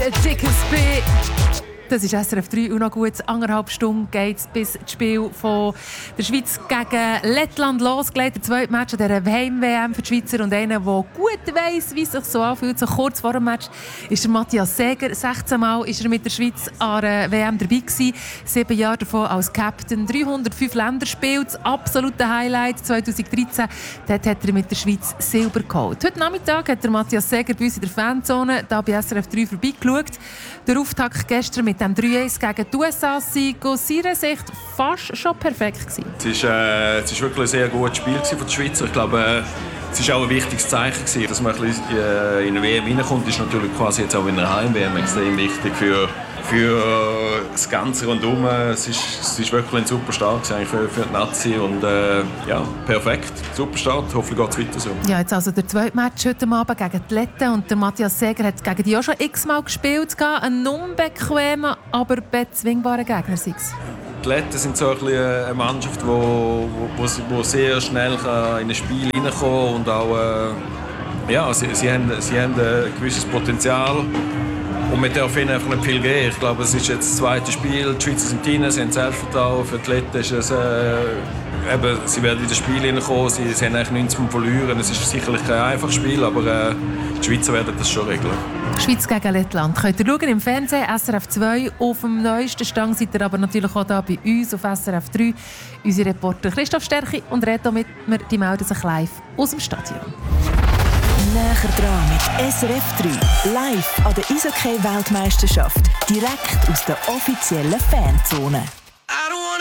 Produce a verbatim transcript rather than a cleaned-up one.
dickes B. Das ist S R F drei und noch gut anderthalb Stunden geht es bis das Spiel von der Schweiz gegen Lettland losgelegt. Der zweite Match an dieser Heim-W M für die Schweizer und einer, der gut weiss, wie es sich so anfühlt. So kurz vor dem Match ist der Matthias Seger. sechzehn Mal ist er mit der Schweiz an der W M dabei gewesen. Sieben Jahre davon als Captain. dreihundertfünf Länderspiele. Das absolute Highlight zweitausenddreizehn. Dort hat er mit der Schweiz Silber geholt. Heute Nachmittag hat der Matthias Seger bei uns in der Fanzone hier bei S R F drei vorbeigeschaut. Der Auftakt gestern mit dem drei eins gegen die U S A war aus seiner Sicht fast schon perfekt gewesen. Es ist, äh, es ist wirklich ein sehr gutes Spiel von den Schweizer. Ich glaube, äh, es war auch ein wichtiges Zeichen gewesen, dass man ein bisschen, äh, in eine W M reinkommt. Ist natürlich quasi jetzt auch in einer Heim-W M extrem wichtig für, für das Ganze rundherum. Es ist, es ist wirklich ein super Start für, für die Nazi und äh, ja, perfekt, super Start. Hoffentlich geht es weiter so. Ja, jetzt also der zweite Match heute Abend gegen die Letten und der Matthias Seger hat gegen die auch schon x-mal gespielt. Ein unbequemer, aber bezwingbarer Gegner sei es. Die Letten sind so ein bisschen eine Mannschaft, die wo, wo, wo sehr schnell in ein Spiel hineinkommen kann und auch äh, ja, sie, sie, haben, sie haben ein gewisses Potenzial. Und wir dürfen ihnen einfach nicht viel geben. Ich glaube, es ist jetzt das zweite Spiel. Die Schweizer sind drin, sie haben Selbstvertrauen. Für die Letten ist es, äh, eben, sie werden in das Spiel hineinkommen. Sie, sie haben eigentlich nichts zum Verlieren. Es ist sicherlich kein einfaches Spiel, aber äh, die Schweizer werden das schon regeln. Schweiz gegen Lettland. Könnt ihr schauen im Fernsehen, S R F zwei. Auf dem neuesten Stand seid ihr aber natürlich auch hier bei uns auf S R F drei. Unsere Reporter Christoph Sterchi und Reto Mittmer, die melden sich live aus dem Stadion. Näher dran mit S R F drei. Live an der Eishockey-Weltmeisterschaft. Direkt aus der offiziellen Fanzone.